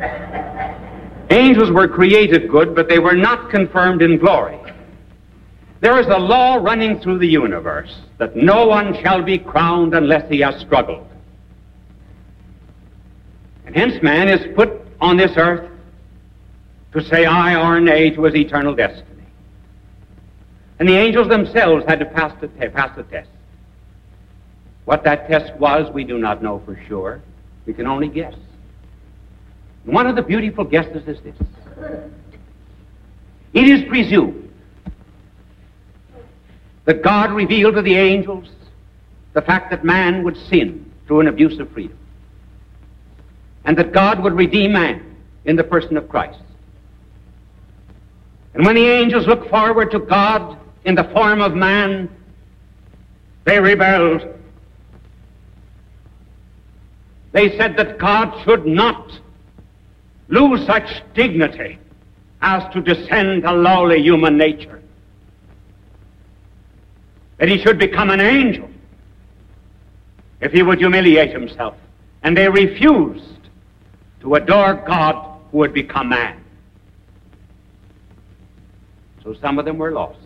Angels were created good, but they were not confirmed in glory. There is a law running through the universe that no one shall be crowned unless he has struggled. And hence man is put on this earth to say aye or nay to his eternal destiny. And the angels themselves had to pass the test. What that test was, we do not know for sure. We can only guess. And one of the beautiful guesses is this. It is presumed that God revealed to the angels the fact that man would sin through an abuse of freedom, and that God would redeem man in the person of Christ. And when the angels looked forward to God in the form of man, they rebelled. They said that God should not lose such dignity as to descend to lowly human nature, that he should become an angel if he would humiliate himself. And they refused to adore God who had become man. So some of them were lost.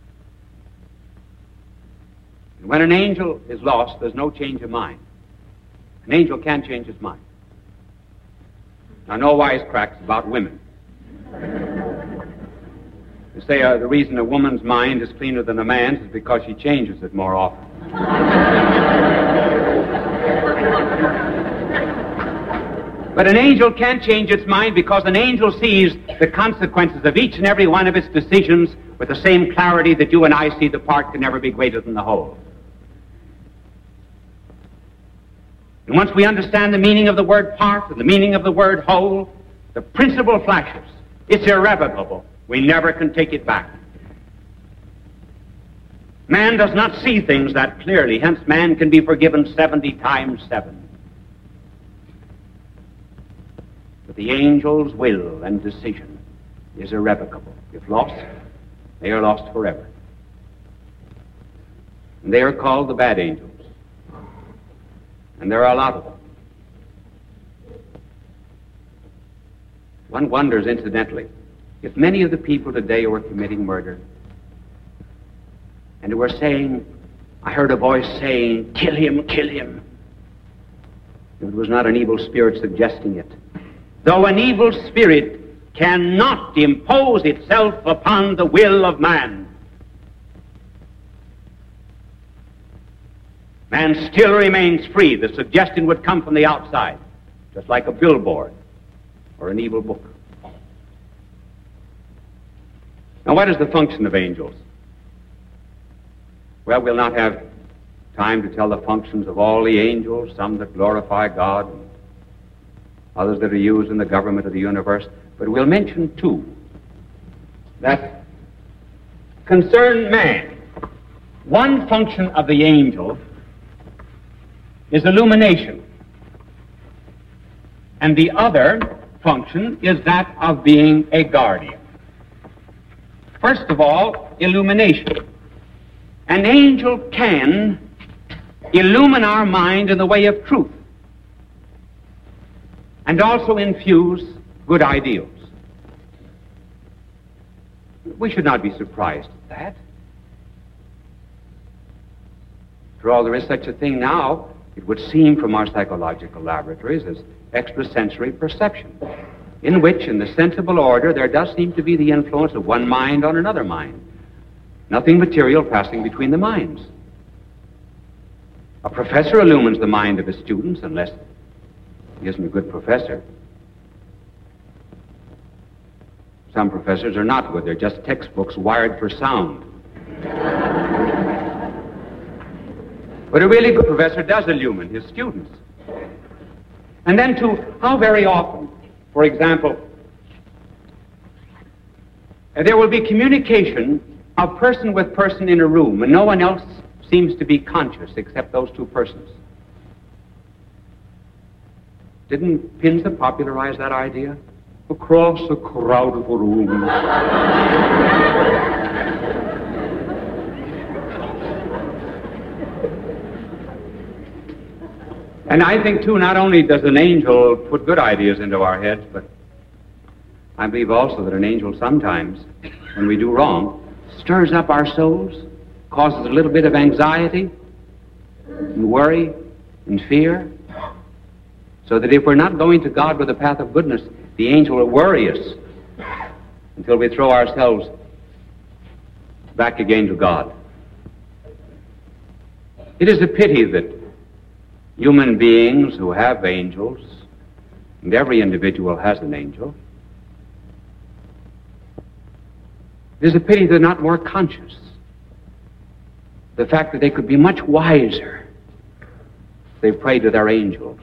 And when an angel is lost, there's no change of mind. An angel can't change his mind. Now, no wisecracks about women. You say the reason a woman's mind is cleaner than a man's is because she changes it more often. But an angel can't change its mind because an angel sees the consequences of each and every one of its decisions with the same clarity that you and I see the part can never be greater than the whole. And once we understand the meaning of the word part and the meaning of the word whole, the principle flashes. It's irrevocable. We never can take it back. Man does not see things that clearly, hence man can be forgiven 70 times 7. But the angel's will and decision is irrevocable. If lost, they are lost forever. And they are called the bad angels. And there are a lot of them. One wonders, incidentally, if many of the people today who are committing murder and who are saying, I heard a voice saying, kill him, kill him. It was not an evil spirit suggesting it. Though an evil spirit cannot impose itself upon the will of man, man still remains free. The suggestion would come from the outside, just like a billboard or an evil book. Now, what is the function of angels? Well, we'll not have time to tell the functions of all the angels, some that glorify God, others that are used in the government of the universe, but we'll mention 2 that concern man. One function of the angel is illumination, and the other function is that of being a guardian. First of all, illumination. An angel can illumine our mind in the way of truth and also infuse good ideals. We should not be surprised at that. After all, there is such a thing now, it would seem from our psychological laboratories, as extrasensory perception, in which, in the sensible order, there does seem to be the influence of one mind on another mind. Nothing material passing between the minds. A professor illumines the mind of his students unless he isn't a good professor. Some professors are not good. They're just textbooks wired for sound. But a really good professor does illumine his students. And then, too, how very often, for example, there will be communication of person with person in a room, and no one else seems to be conscious except those 2 persons. Didn't Pinza popularize that idea? Across a crowded room. And I think, too, not only does an angel put good ideas into our heads, but I believe also that an angel sometimes, when we do wrong, stirs up our souls, causes a little bit of anxiety and worry and fear, so that if we're not going to God with the path of goodness, the angel will worry us until we throw ourselves back again to God. It is a pity that human beings who have angels, and every individual has an angel, it is a pity they're not more conscious of the fact that they could be much wiser if they prayed to their angels.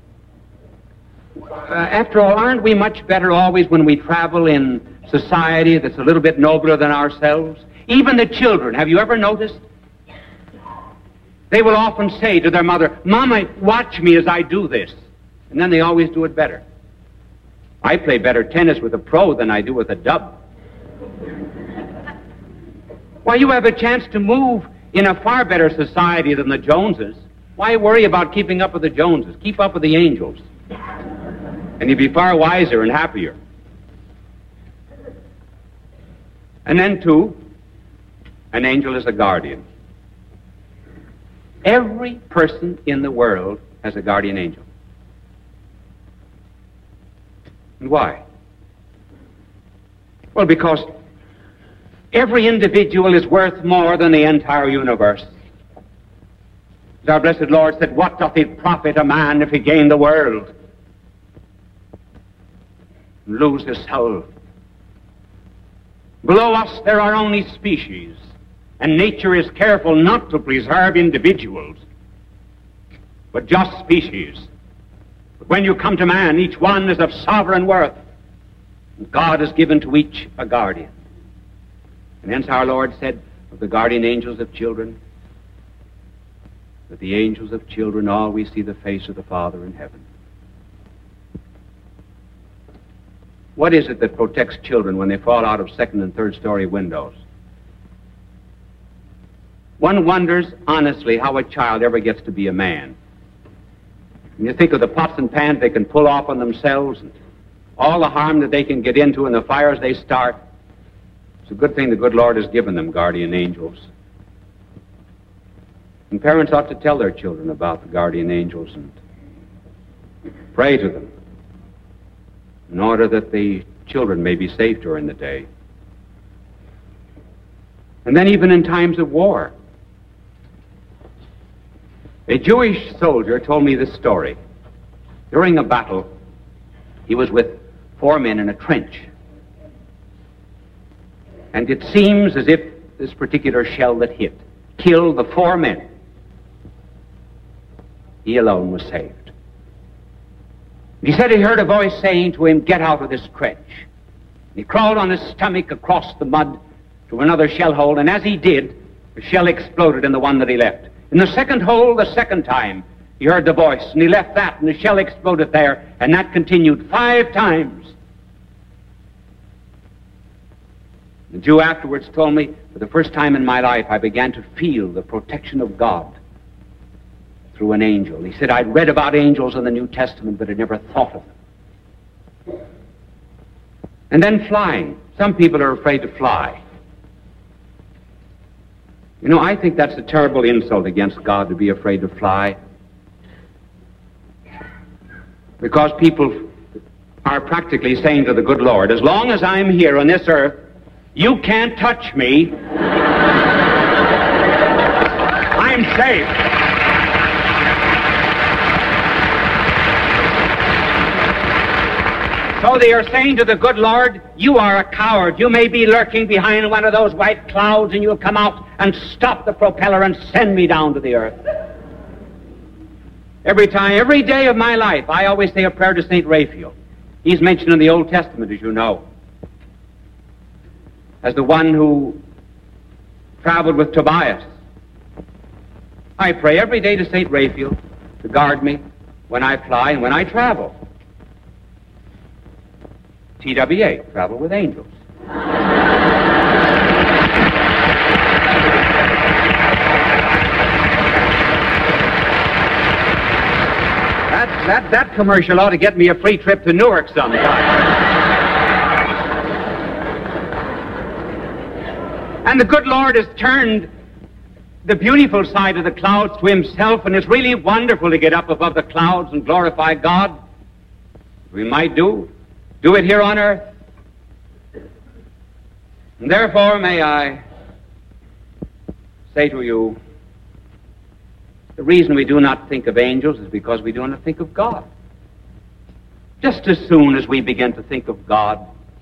After all, aren't we much better always when we travel in society that's a little bit nobler than ourselves? Even the children, have you ever noticed? They will often say to their mother, "Mama, watch me as I do this." And then they always do it better. I play better tennis with a pro than I do with a dub. Why, you have a chance to move in a far better society than the Joneses. Why worry about keeping up with the Joneses? Keep up with the angels. And you'd be far wiser and happier. And then, too, an angel is a guardian. Every person in the world has a guardian angel. And why? Well, because every individual is worth more than the entire universe. As our blessed Lord said, "What doth it profit a man if he gain the world and lose his soul?" Below us there are only species, and nature is careful not to preserve individuals, but just species. But when you come to man, each one is of sovereign worth, and God has given to each a guardian. And hence our Lord said of the guardian angels of children, that the angels of children always see the face of the Father in heaven. What is it that protects children when they fall out of second and third story windows? One wonders, honestly, how a child ever gets to be a man. When you think of the pots and pans they can pull off on themselves, and all the harm that they can get into and the fires they start, it's a good thing the good Lord has given them guardian angels. And parents ought to tell their children about the guardian angels and pray to them in order that the children may be safe during the day. And then even in times of war. A Jewish soldier told me this story. During a battle, he was with 4 men in a trench. And it seems as if this particular shell that hit killed the 4 men. He alone was saved. He said he heard a voice saying to him, "Get out of this trench." He crawled on his stomach across the mud to another shell hole, and as he did, the shell exploded in the one that he left. In the second hole, the second time, he heard the voice, and he left that, and the shell exploded there, and that continued 5 times. The Jew afterwards told me, for the first time in my life, I began to feel the protection of God through an angel. He said, "I'd read about angels in the New Testament, but had never thought of them." And then flying. Some people are afraid to fly. You know, I think that's a terrible insult against God to be afraid to fly. Because people are practically saying to the good Lord, "As long as I'm here on this earth, you can't touch me. I'm safe." So they are saying to the good Lord, "You are a coward. You may be lurking behind one of those white clouds, and you'll come out and stop the propeller and send me down to the earth." Every day of my life, I always say a prayer to St. Raphael. He's mentioned in the Old Testament, as you know, as the one who traveled with Tobias. I pray every day to St. Raphael to guard me when I fly and when I travel. TWA, travel with angels. That commercial ought to get me a free trip to Newark sometime. And the good Lord has turned the beautiful side of the clouds to himself, and it's really wonderful to get up above the clouds and glorify God. We might do it here on earth. And therefore, may I say to you, the reason we do not think of angels is because we do not think of God. Just as soon as we begin to think of God,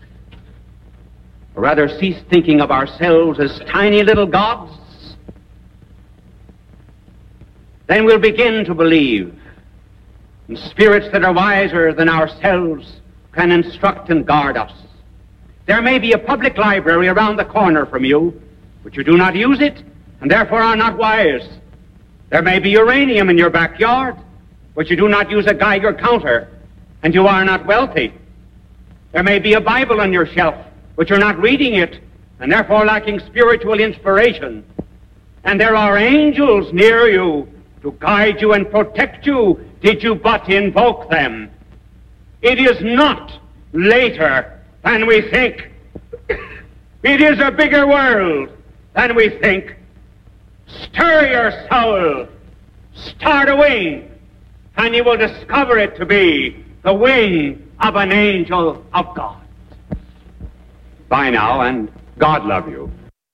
or rather cease thinking of ourselves as tiny little gods, then we'll begin to believe in spirits that are wiser than ourselves can instruct and guard us. There may be a public library around the corner from you, but you do not use it, and therefore are not wise. There may be uranium in your backyard, but you do not use a Geiger counter, and you are not wealthy. There may be a Bible on your shelf, but you're not reading it, and therefore lacking spiritual inspiration. And there are angels near you to guide you and protect you, did you but invoke them. It is not later than we think. It is a bigger world than we think. Stir your soul, start a wing, and you will discover it to be the wing of an angel of God. Bye now, and God love you.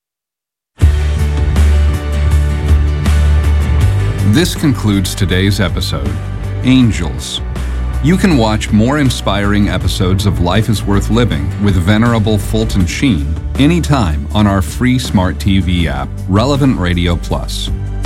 This concludes today's episode, Angels. You can watch more inspiring episodes of Life is Worth Living with Venerable Fulton Sheen anytime on our free smart TV app, Relevant Radio Plus.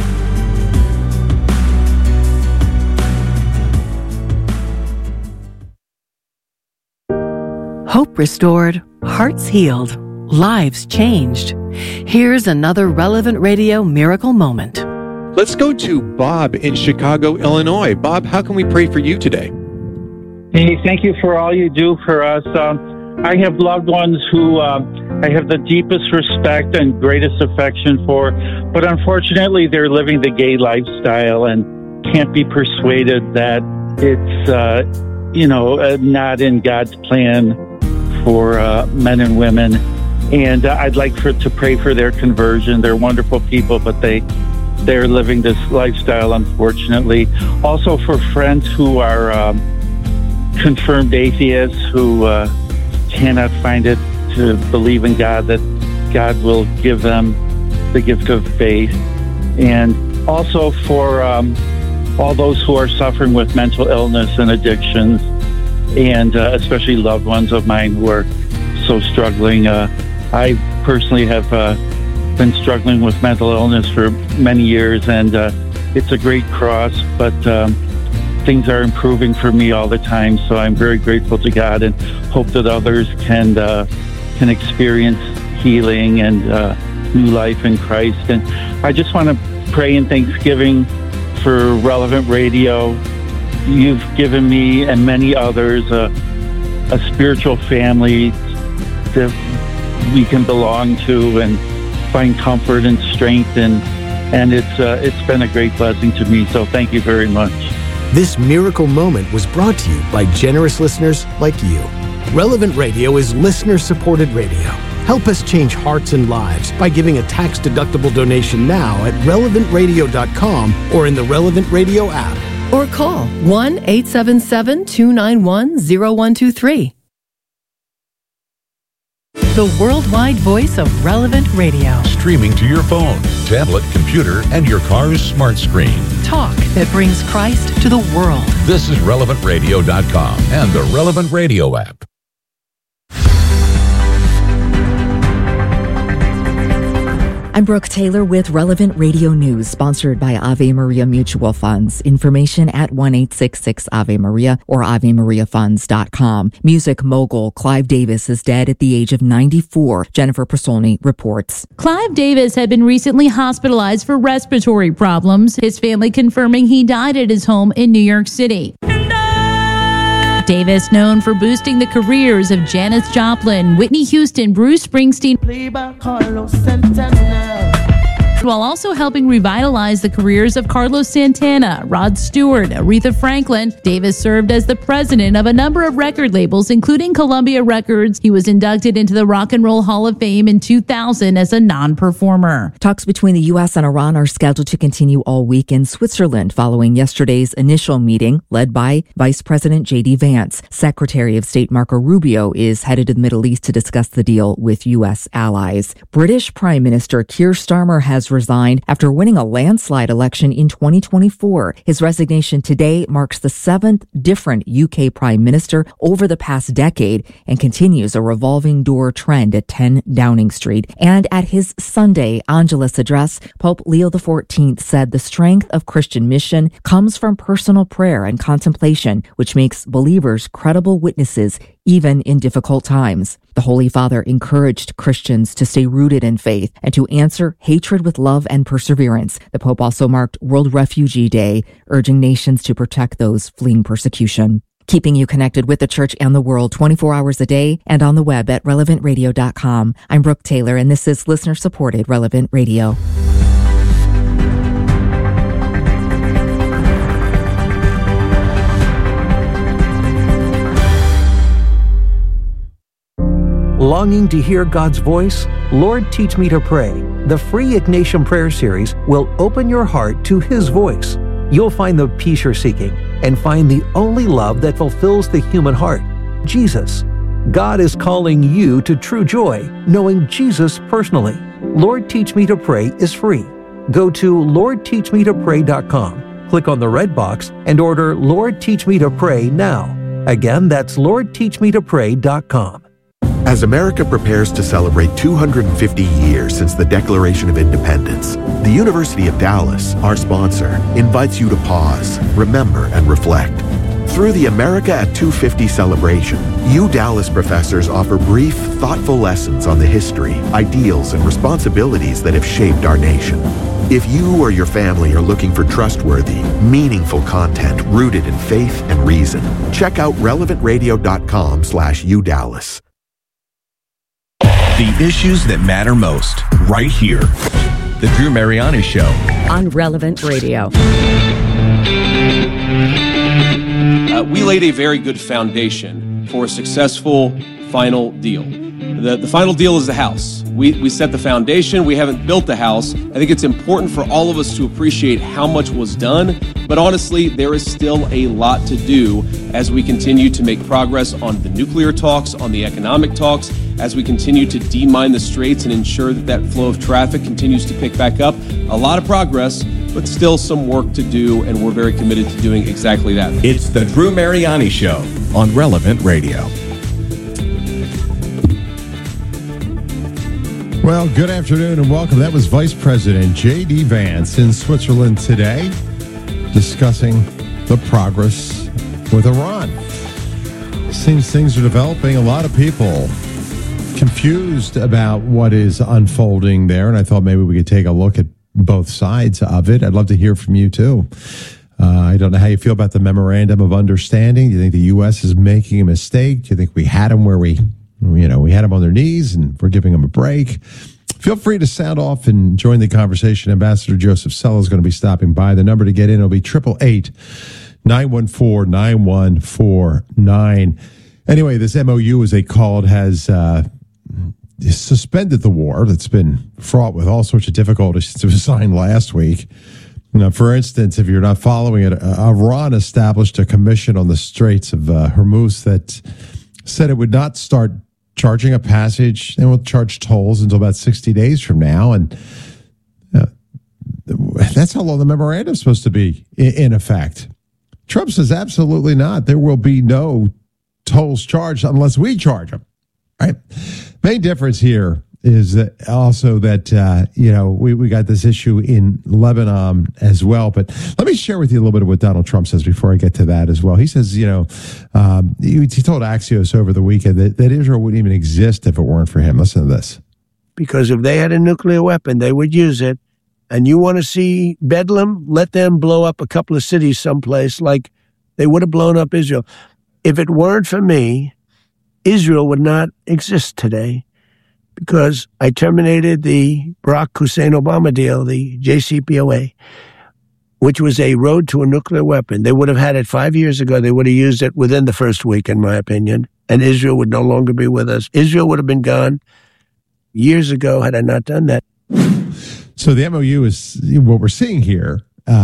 Hope restored, hearts healed, lives changed. Here's another Relevant Radio miracle moment. Let's go to Bob in Chicago, Illinois. Bob, how can we pray for you today? Hey, thank you for all you do for us. I have loved ones who I have the deepest respect and greatest affection for, but unfortunately they're living the gay lifestyle and can't be persuaded that it's, not in God's plan for men and women. And I'd like to pray for their conversion. They're wonderful people, but they're living this lifestyle, unfortunately. Also for friends who are confirmed atheists who cannot find it to believe in God, that God will give them the gift of faith. And also for all those who are suffering with mental illness and addictions, and especially loved ones of mine who are so struggling. I personally have been struggling with mental illness for many years, and it's a great cross, but things are improving for me all the time, so I'm very grateful to God and hope that others can experience healing and new life in Christ. And I just want to pray in thanksgiving for Relevant Radio. You've given me and many others a spiritual family that we can belong to and find comfort and strength, and it's been a great blessing to me, so thank you very much. This miracle moment was brought to you by generous listeners like you. Relevant Radio is listener-supported radio. Help us change hearts and lives by giving a tax-deductible donation now at relevantradio.com or in the Relevant Radio app. Or call 1-877-291-0123. The worldwide voice of Relevant Radio. Streaming to your phone, tablet, computer, and your car's smart screen. Talk that brings Christ to the world. This is relevantradio.com and the Relevant Radio app. I'm Brooke Taylor with Relevant Radio News, sponsored by Ave Maria Mutual Funds. Information at 1-866-AVE-MARIA or AveMariaFunds.com. Music mogul Clive Davis is dead at the age of 94. Jennifer Persolni reports. Clive Davis had been recently hospitalized for respiratory problems, his family confirming he died at his home in New York City. Davis, known for boosting the careers of Janis Joplin, Whitney Houston, Bruce Springsteen, while also helping revitalize the careers of Carlos Santana, Rod Stewart, Aretha Franklin. Davis served as the president of a number of record labels, including Columbia Records. He was inducted into the Rock and Roll Hall of Fame in 2000 as a non-performer. Talks between the U.S. and Iran are scheduled to continue all week in Switzerland following yesterday's initial meeting led by Vice President J.D. Vance. Secretary of State Marco Rubio is headed to the Middle East to discuss the deal with U.S. allies. British Prime Minister Keir Starmer has resigned after winning a landslide election in 2024. His resignation today marks the 7th different UK Prime Minister over the past decade and continues a revolving door trend at 10 Downing Street. And at his Sunday Angelus address, Pope Leo XIV said the strength of Christian mission comes from personal prayer and contemplation, which makes believers credible witnesses even in difficult times. The Holy Father encouraged Christians to stay rooted in faith and to answer hatred with love and perseverance. The Pope also marked World Refugee Day, urging nations to protect those fleeing persecution. Keeping you connected with the church and the world 24 hours a day and on the web at relevantradio.com. I'm Brooke Taylor, and this is listener-supported Relevant Radio. Longing to hear God's voice? Lord, Teach Me to Pray. The free Ignatian Prayer Series will open your heart to His voice. You'll find the peace you're seeking and find the only love that fulfills the human heart, Jesus. God is calling you to true joy, knowing Jesus personally. Lord, Teach Me to Pray is free. Go to LordTeachMeToPray.com, click on the red box, and order Lord, Teach Me to Pray now. Again, that's LordTeachMeToPray.com. As America prepares to celebrate 250 years since the Declaration of Independence, the University of Dallas, our sponsor, invites you to pause, remember, and reflect. Through the America at 250 celebration, you Dallas professors offer brief, thoughtful lessons on the history, ideals, and responsibilities that have shaped our nation. If you or your family are looking for trustworthy, meaningful content rooted in faith and reason, check out relevantradio.com/udallas. The issues that matter most, right here. The Drew Mariani Show. On Relevant Radio. We laid a very good foundation for a successful final deal. The final deal is the house. We set the foundation. We haven't built the house. I think it's important for all of us to appreciate how much was done. But honestly, there is still a lot to do as we continue to make progress on the nuclear talks, on the economic talks, as we continue to demine the straits and ensure that flow of traffic continues to pick back up. A lot of progress, but still some work to do, and we're very committed to doing exactly that. It's the Drew Mariani Show on Relevant Radio. Well, good afternoon and welcome. That was Vice President J.D. Vance in Switzerland today discussing the progress with Iran. Seems things are developing. A lot of people confused about what is unfolding there, and I thought maybe we could take a look at both sides of it. I'd love to hear from you, too. I don't know how you feel about the Memorandum of Understanding. Do you think the U.S. is making a mistake? Do you think we had them where we had them on their knees and we're giving them a break? Feel free to sound off and join the conversation. Ambassador Joseph Sella is going to be stopping by. The number to get in will be 888-914-9149. Anyway, this MOU, as they call it, has suspended the war that's been fraught with all sorts of difficulties since it was signed last week. For instance, if you're not following it, Iran established a commission on the Straits of Hormuz that said it would not start charging a passage and will charge tolls until about 60 days from now. And that's how long the memorandum is supposed to be in effect. Trump says absolutely not. There will be no tolls charged unless we charge them. Right? Main difference here is that also that, we got this issue in Lebanon as well. But let me share with you a little bit of what Donald Trump says before I get to that as well. He says, he told Axios over the weekend that Israel wouldn't even exist if it weren't for him. Listen to this. Because if they had a nuclear weapon, they would use it. And you want to see Bedlam? Let them blow up a couple of cities someplace like they would have blown up Israel. If it weren't for me, Israel would not exist today. because I terminated the Barack Hussein Obama deal, the JCPOA, which was a road to a nuclear weapon. They would have had it 5 years ago. They would have used it within the first week, in my opinion, and Israel would no longer be with us. Israel would have been gone years ago had I not done that. So the MOU is what we're seeing here.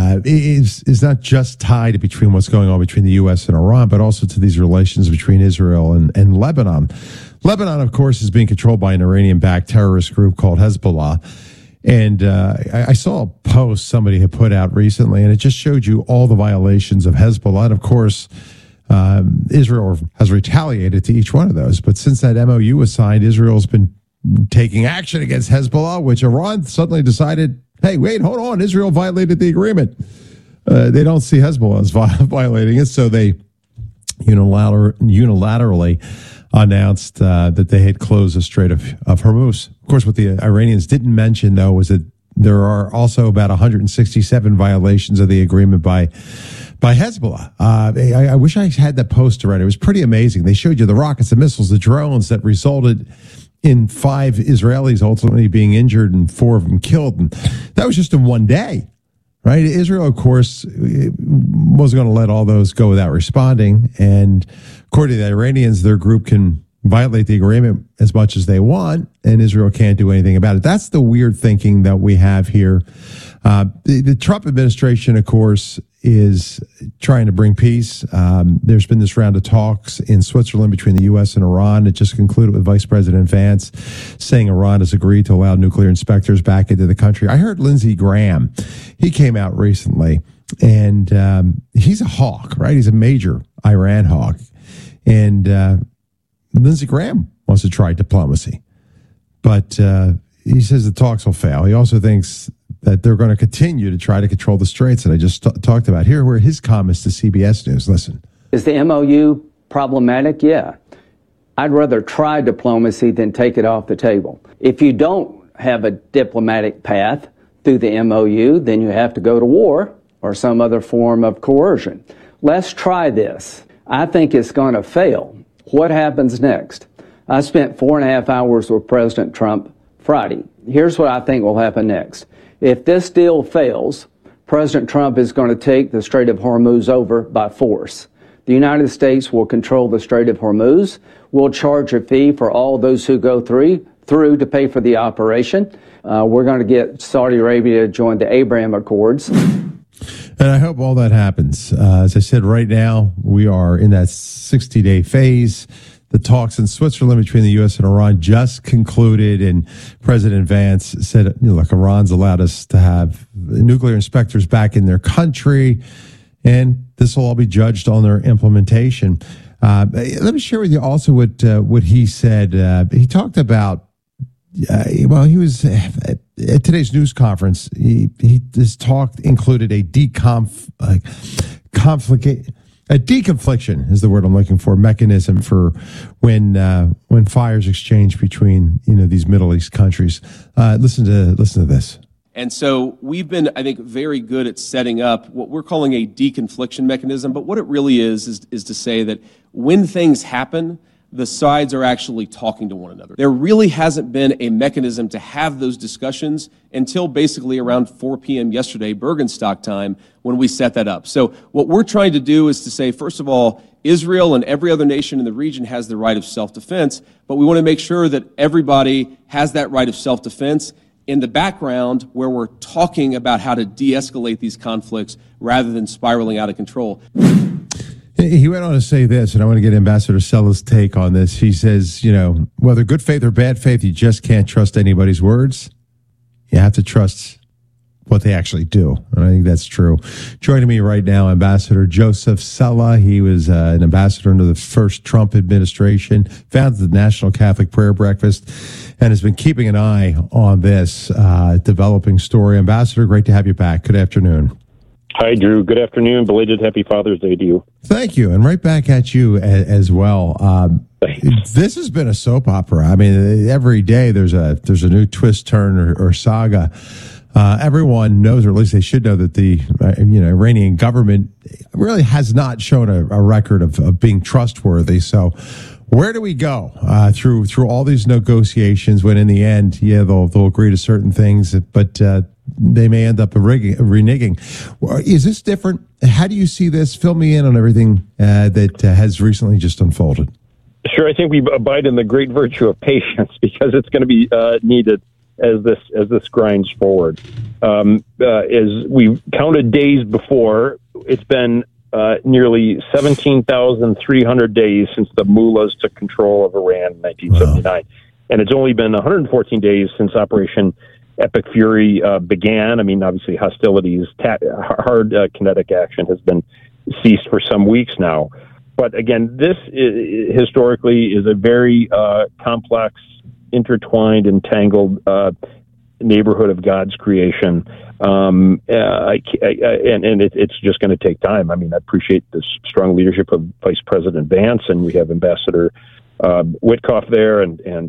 Is not just tied between what's going on between the U.S. and Iran, but also to these relations between Israel and Lebanon. Lebanon, of course, is being controlled by an Iranian-backed terrorist group called Hezbollah. And I saw a post somebody had put out recently, and it just showed you all the violations of Hezbollah. And, of course, Israel has retaliated to each one of those. But since that MOU was signed, Israel's been taking action against Hezbollah, which Iran suddenly decided, hey, wait, hold on, Israel violated the agreement. They don't see Hezbollah as violating it, so they unilaterally announced that they had closed the Strait of Hormuz. Of course, what the Iranians didn't mention, though, was that there are also about 167 violations of the agreement by Hezbollah. I wish I had that poster right. It was pretty amazing. They showed you the rockets, the missiles, the drones that resulted in 5 Israelis ultimately being injured and 4 of them killed. And that was just in one day, right? Israel, of course, wasn't going to let all those go without responding. And according to the Iranians, their group can violate the agreement as much as they want, and Israel can't do anything about it. That's the weird thinking that we have here. The Trump administration, of course, is trying to bring peace. There's been this round of talks in Switzerland between the U.S. and Iran. It just concluded with Vice President Vance saying Iran has agreed to allow nuclear inspectors back into the country. I heard Lindsey Graham. He came out recently, and he's a hawk, right? He's a major Iran hawk. And Lindsey Graham wants to try diplomacy, but he says the talks will fail. He also thinks that they're going to continue to try to control the straits that I just talked about. Here were his comments to CBS News. Listen. Is the MOU problematic? Yeah. I'd rather try diplomacy than take it off the table. If you don't have a diplomatic path through the MOU, then you have to go to war or some other form of coercion. Let's try this. I think it's going to fail. What happens next? I spent 4.5 hours with President Trump Friday. Here's what I think will happen next. If this deal fails, President Trump is going to take the Strait of Hormuz over by force. The United States will control the Strait of Hormuz. We'll charge a fee for all those who go through to pay for the operation. We're going to get Saudi Arabia to join the Abraham Accords. And I hope all that happens. As I said, right now, we are in that 60-day phase. The talks in Switzerland between the U.S. and Iran just concluded, and President Vance said, look, Iran's allowed us to have nuclear inspectors back in their country, and this will all be judged on their implementation. Let me share with you also what he said. He talked about, he was at today's news conference. This talk included a deconfliction is the word I'm looking for, mechanism for when fires exchange between these Middle East countries. Listen to this. And so we've been, I think, very good at setting up what we're calling a deconfliction mechanism. But what it really is to say that when things happen, the sides are actually talking to one another. There really hasn't been a mechanism to have those discussions until basically around 4 p.m. yesterday, Bergenstock time, when we set that up. So what we're trying to do is to say, first of all, Israel and every other nation in the region has the right of self-defense, but we want to make sure that everybody has that right of self-defense in the background where we're talking about how to de-escalate these conflicts rather than spiraling out of control. He went on to say this, and I want to get Ambassador Sella's take on this. He says, whether good faith or bad faith, you just can't trust anybody's words. You have to trust what they actually do. And I think that's true. Joining me right now, Ambassador Joseph Sella. He was an ambassador under the first Trump administration, founded the National Catholic Prayer Breakfast, and has been keeping an eye on this developing story. Ambassador, great to have you back. Good afternoon. Hi, Drew. Good afternoon. Belated Happy Father's Day to you. Thank you. And right back at you as well. This has been a soap opera. I mean, every day there's a new twist, turn, or saga. Everyone knows, or at least they should know, that the Iranian government really has not shown a record of being trustworthy. So Where do we go through all these negotiations when in the end, they'll agree to certain things, but they may end up reneging. Is this different? How do you see this? Fill me in on everything that has recently just unfolded. Sure, I think we abide in the great virtue of patience because it's going to be needed as this grinds forward. As we counted days before, it's been nearly 17,300 days since the mullahs took control of Iran in 1979. Wow. And it's only been 114 days since Operation Epic Fury began. I mean, obviously hostilities, hard kinetic action has been ceased for some weeks now. But again, this historically is a very complex, intertwined, entangled neighborhood of God's creation. And it's just going to take time. I mean, I appreciate the strong leadership of Vice President Vance, and we have Ambassador Witkoff there, and then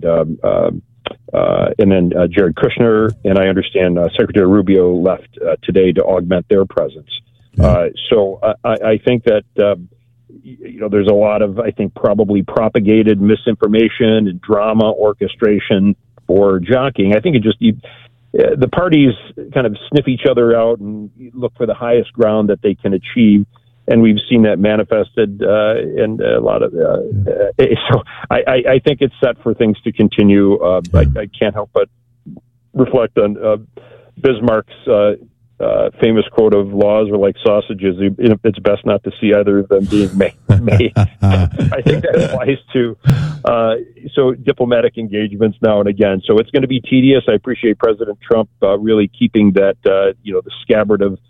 Jared Kushner, and I understand Secretary Rubio left today to augment their presence. So I think that there's a lot of, I think, probably propagated misinformation and drama orchestration for jockeying. I think the parties kind of sniff each other out and look for the highest ground that they can achieve. And we've seen that manifested in a lot of. So I think it's set for things to continue. I can't help but reflect on Bismarck's famous quote of "laws are like sausages. It's best not to see either of them being made." I think that applies to so diplomatic engagements now and again. So it's going to be tedious. I appreciate President Trump really keeping that the scabbard of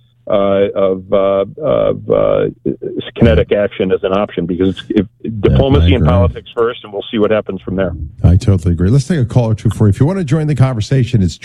kinetic action as an option, because it's diplomacy and politics first, and we'll see what happens from there. I totally agree. Let's take a call or two for you. If you want to join the conversation, it's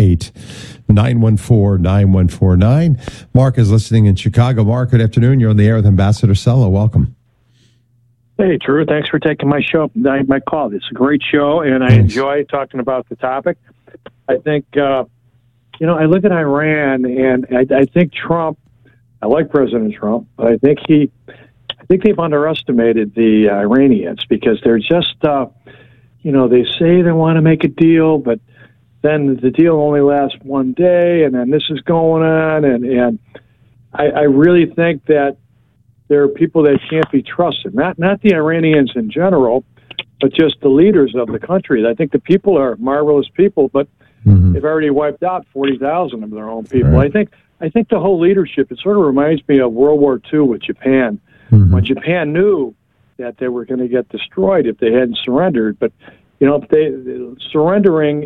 888-914-9149. Mark is listening in Chicago. Mark, good afternoon. You're on the air with Ambassador Cello. Welcome. Hey, Drew. Thanks for taking my call. It's a great show, and I enjoy talking about the topic. I think, I look at Iran, and I think Trump, I like President Trump, but I think they've underestimated the Iranians, because they're just, they say they want to make a deal, but then the deal only lasts one day, and then this is going on, and I really think that there are people that can't be trusted. Not the Iranians in general, but just the leaders of the country. I think the people are marvelous people, but they've already wiped out 40,000 of their own people. Right. I think the whole leadership, it sort of reminds me of World War II with Japan, when Japan knew that they were going to get destroyed if they hadn't surrendered. But surrendering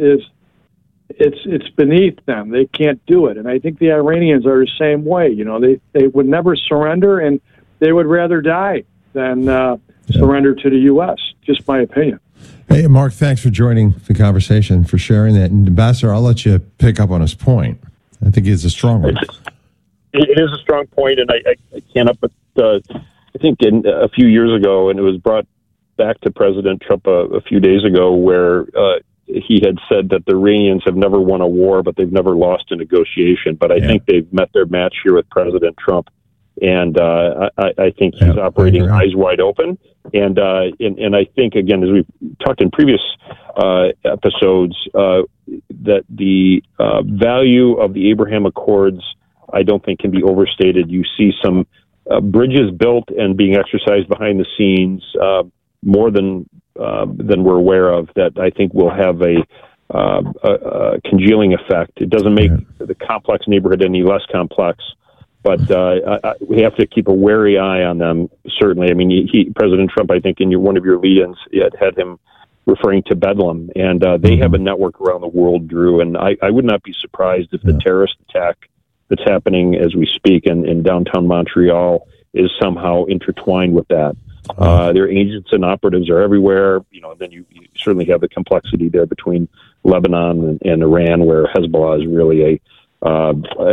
it's beneath them. They can't do it. And I think the Iranians are the same way. They would never surrender, and they would rather die than surrender to the U.S. Just my opinion. Hey, Mark, thanks for joining the conversation, for sharing that. And Ambassador, I'll let you pick up on his point. I think it's a strong one. It is a strong point, and I can't help but I think a few years ago, and it was brought back to President Trump a few days ago, where he had said that the Iranians have never won a war, but they've never lost a negotiation. But I think they've met their match here with President Trump. And I think he's operating eyes wide open. And I think, again, as we've talked in previous episodes, that the value of the Abraham Accords, I don't think, can be overstated. You see some bridges built and being exercised behind the scenes, more than we're aware of, that I think will have a congealing effect. It doesn't make the complex neighborhood any less complex. But we have to keep a wary eye on them, certainly. I mean, President Trump, I think, in one of your lead-ins, had him referring to Bedlam. And they have a network around the world, Drew. And I would not be surprised if the terrorist attack that's happening as we speak in downtown Montreal is somehow intertwined with that. Their agents and operatives are everywhere. Then you certainly have the complexity there between Lebanon and Iran, where Hezbollah is really a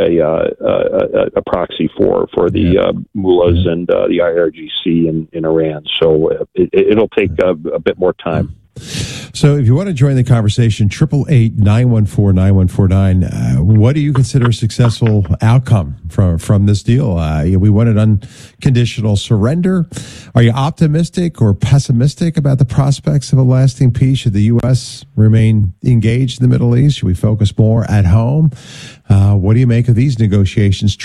proxy for the mullahs and the IRGC in Iran. So it'll take a bit more time. So if you want to join the conversation, 888-914-9149. What do you consider a successful outcome from this deal? We wanted unconditional surrender. Are you optimistic or pessimistic about the prospects of a lasting peace? Should the U.S. remain engaged in the Middle East? Should we focus more at home? What do you make of these negotiations?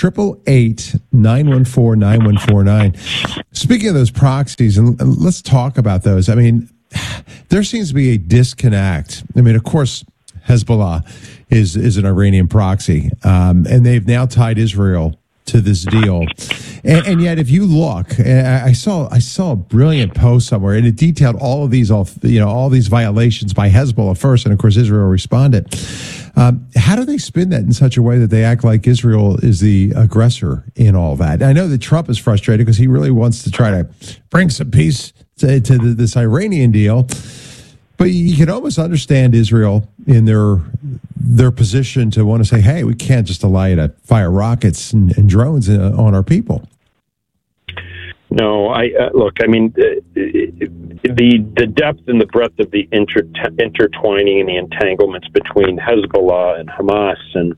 888-914-9149. Speaking of those proxies, and let's talk about those. I mean, there seems to be a disconnect. I mean, of course, Hezbollah is an Iranian proxy, and they've now tied Israel to this deal. And yet, if you look, I saw a brilliant post somewhere, and it detailed all these violations by Hezbollah first, and of course, Israel responded. How do they spin that in such a way that they act like Israel is the aggressor in all that? I know that Trump is frustrated because he really wants to try to bring some peace to this Iranian deal, but you can almost understand Israel in their position to want to say, "Hey, we can't just allow you to fire rockets and drones on our people." No, look. I mean, the depth and the breadth of the intertwining and the entanglements between Hezbollah and Hamas and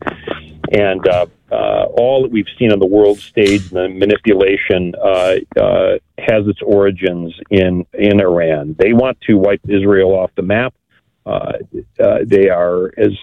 all that we've seen on the world stage, the manipulation has its origins in Iran. They want to wipe Israel off the map. They are as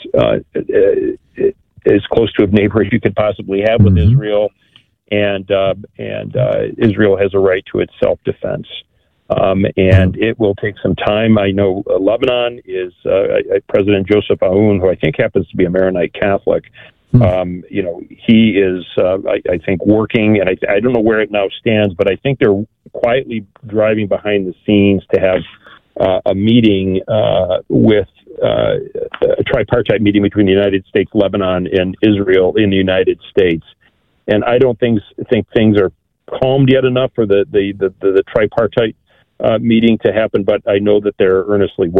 close to a neighbor as you could possibly have with Israel. And Israel has a right to its self-defense. And it will take some time. I know Lebanon is President Joseph Aoun, who I think happens to be a Maronite Catholic. He is, I think, working, and I don't know where it now stands, but I think they're quietly driving behind the scenes to have a meeting with a tripartite meeting between the United States, Lebanon, and Israel in the United States. And I don't think things are calmed yet enough for the tripartite meeting to happen, but I know that they're earnestly